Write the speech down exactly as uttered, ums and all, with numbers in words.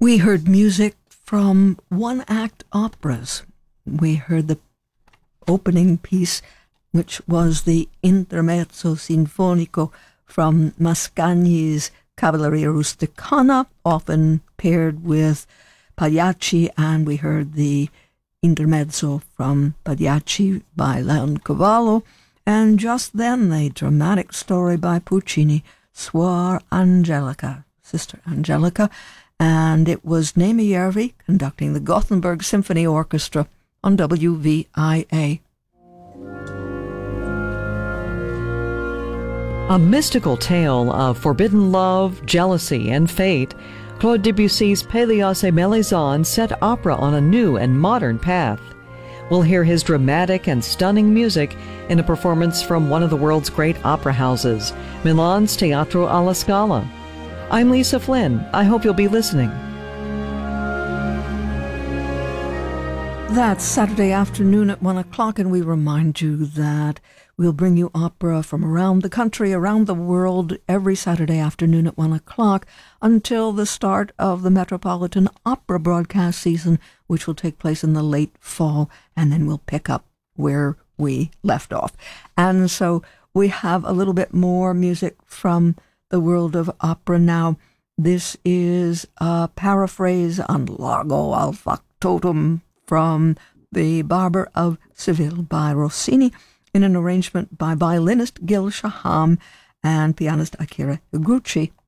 We heard music from one-act operas. We heard the opening piece, which was the Intermezzo Sinfonico from Mascagni's Cavalleria Rusticana, often paired with Pagliacci, and we heard the Intermezzo from Pagliacci by Leoncavallo, and just then the dramatic story by Puccini, Suor Angelica, Sister Angelica, and it was Naima Järvi conducting the Gothenburg Symphony Orchestra on W V I A. A mystical tale of forbidden love, jealousy, and fate, Claude Debussy's Pélias et Mélisande set opera on a new and modern path. We'll hear his dramatic and stunning music in a performance from one of the world's great opera houses, Milan's Teatro alla Scala. I'm Lisa Flynn. I hope you'll be listening. That's Saturday afternoon at one o'clock, and we remind you that we'll bring you opera from around the country, around the world, every Saturday afternoon at one o'clock until the start of the Metropolitan Opera broadcast season, which will take place in the late fall, and then we'll pick up where we left off. And so we have a little bit more music from the world of opera now. This is a paraphrase on Largo al Factotum from The Barber of Seville by Rossini, in an arrangement by violinist Gil Shaham and pianist Akira Iguchi.